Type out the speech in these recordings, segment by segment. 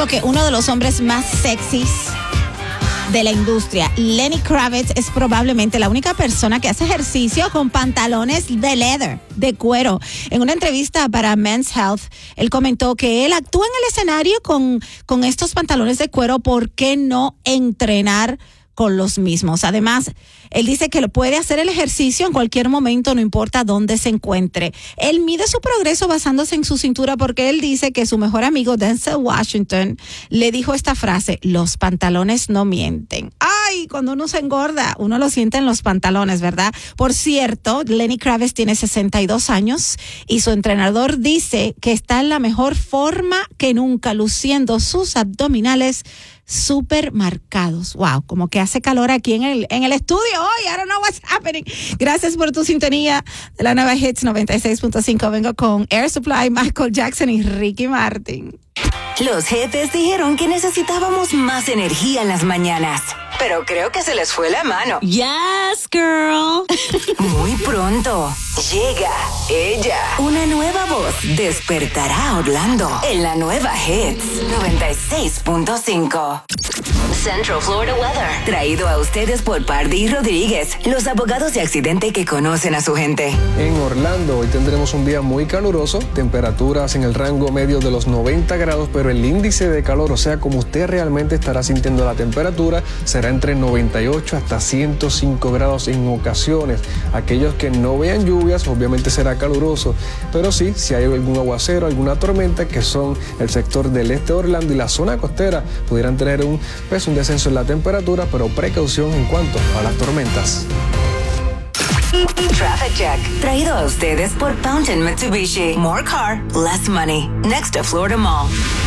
porque uno de los hombres más sexys de la industria, Lenny Kravitz, es probablemente la única persona que hace ejercicio con pantalones de leather, de cuero. En una entrevista para Men's Health, él comentó que él actúa en el escenario con estos pantalones de cuero. ¿Por qué no entrenar con los mismos? Además, él dice que lo puede hacer el ejercicio en cualquier momento, no importa dónde se encuentre. Él mide su progreso basándose en su cintura, porque él dice que su mejor amigo Denzel Washington le dijo esta frase: los pantalones no mienten. Ay, cuando uno se engorda, uno lo siente en los pantalones, ¿verdad? Por cierto, Lenny Kravitz tiene 62 años y su entrenador dice que está en la mejor forma que nunca, luciendo sus abdominales súper marcados. Wow, como que hace calor aquí en el estudio hoy. I don't know what's happening. Gracias por tu sintonía de la nueva Hits 96.5. Vengo con Air Supply, Michael Jackson y Ricky Martin. Los jefes dijeron que necesitábamos más energía en las mañanas, pero creo que se les fue la mano. Yes, girl. Muy pronto llega ella. Una nueva voz despertará a Orlando en la nueva Hits 96.5. Central Florida Weather, traído a ustedes por Pardí Rodríguez, los abogados de accidente que conocen a su gente. En Orlando hoy tendremos un día muy caluroso, temperaturas en el rango medio de los 90 grados, pero el índice de calor, o sea, como usted realmente estará sintiendo la temperatura, será entre 98 hasta 105 grados en ocasiones. Aquellos que no vean lluvias, obviamente será caluroso, pero sí, si hay algún aguacero, alguna tormenta, que son el sector del este de Orlando y la zona costera, pudieran tener un descenso en la temperatura, pero precaución en cuanto a las tormentas. Traffic Check, traído a ustedes por Fountain Mitsubishi. More car, less money. Next to Florida Mall.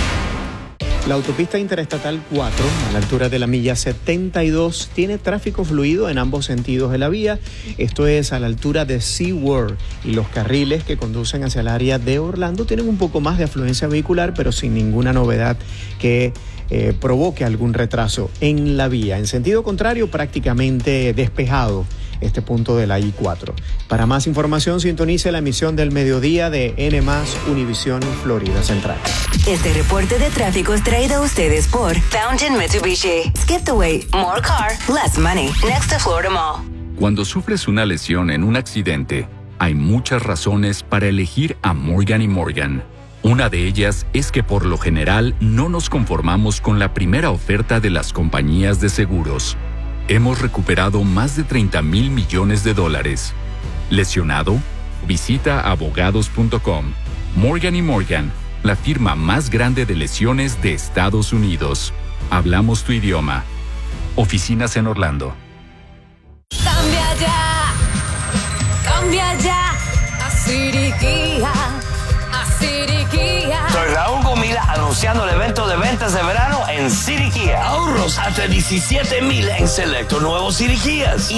La autopista interestatal 4, a la altura de la milla 72, tiene tráfico fluido en ambos sentidos de la vía. Esto es a la altura de SeaWorld, y los carriles que conducen hacia el área de Orlando tienen un poco más de afluencia vehicular, pero sin ninguna novedad que provoque algún retraso en la vía. En sentido contrario, prácticamente despejado este punto de la I-4. Para más información, sintonice la emisión del mediodía de N+, Univisión, Florida Central. Este reporte de tráfico es traído a ustedes por Fountain Mitsubishi. Skip the wait. More car, less money. Next to Florida Mall. Cuando sufres una lesión en un accidente, hay muchas razones para elegir a Morgan & Morgan. Una de ellas es que por lo general no nos conformamos con la primera oferta de las compañías de seguros. Hemos recuperado más de $30,000 millones. ¿Lesionado? Visita abogados.com. Morgan & Morgan, la firma más grande de lesiones de Estados Unidos. Hablamos tu idioma. Oficinas en Orlando. Cambia ya. Cambia ya. A Siriquía. A Siriquía. Soy Raúl Gomila anunciando el evento de ventas de verano en Siriquía. Ahorros hasta $17,000 en selecto nuevos Siriquías.